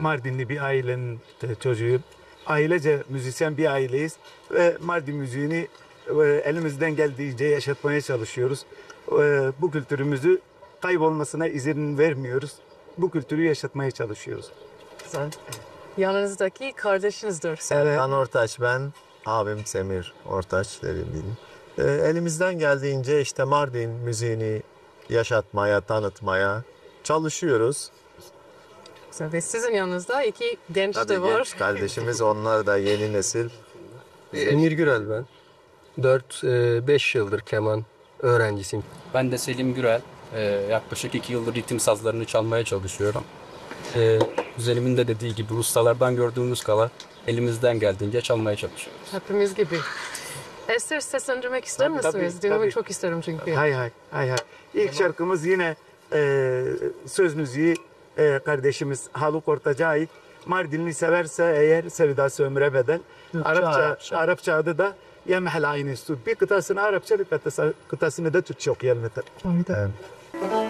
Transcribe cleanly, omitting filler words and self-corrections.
Mardinli bir ailenin çocuğuyum. Ailece müzisyen bir aileyiz ve Mardin müziğini elimizden geldiğince yaşatmaya çalışıyoruz. Bu kültürümüzü kaybolmasına izin vermiyoruz. Bu kültürü yaşatmaya çalışıyoruz. Güzel. Yanınızdaki kardeşinizdir. Evet. Ben Ortaç, ben abim Semir Ortaç derim. Elimizden geldiğince işte Mardin müziğini yaşatmaya, tanıtmaya çalışıyoruz. Güzel. Ve sizin yanınızda iki genç Tabii de var. genç kardeşimiz, onlar da yeni nesil. Emir Gürel ben. 4-5 yıldır keman öğrencisiyim. Ben de Selim Gürel. Yaklaşık 2 yıldır ritim sazlarını çalmaya çalışıyorum. Kuzenimin de dediği gibi ustalardan gördüğümüz kala elimizden geldiğince çalmaya çalışıyoruz. Hepimiz gibi. Esther seslendirmek ister misiniz? tabii, Dinlemek tabii. çok isterim çünkü. Hay hay hay hay. İlk şarkımız yine söz müziği kardeşimiz Haluk Ortaç'a ait. Mardinli severse eğer sevdası ömre bedel. Arapça adı da Yemhel Ayni Su. Bir kıtasını Arapça, bir kıtasını da Türkçe okuyalım. Evet.